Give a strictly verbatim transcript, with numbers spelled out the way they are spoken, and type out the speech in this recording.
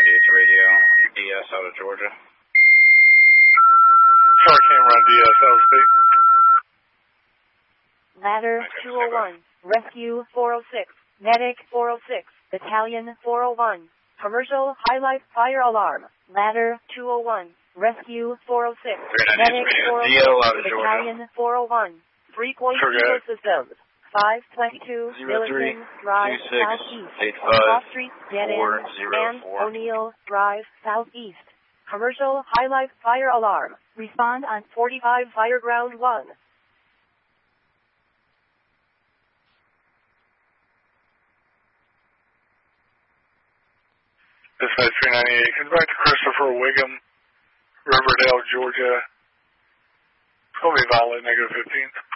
Gates Radio, D S out of Georgia. Sorry, Cameron, D S out of state. Ladder two oh one, Rescue four oh six, Medic four oh six, Battalion four oh one, Commercial Highlight Fire Alarm. Ladder two oh one, Rescue four oh six, Medic four oh six, Battalion four oh one, three-point Eagle Systems, five twenty-two, Millicent Drive, Southeast, Off Street, Dead End, and O'Neill Drive, Southeast. Commercial Highlight Fire Alarm. Respond on forty-five Fireground one. Dispatch three ninety-eight, comes back to Christopher Wiggum, Riverdale, Georgia. It's going to be violent, negative fifteen.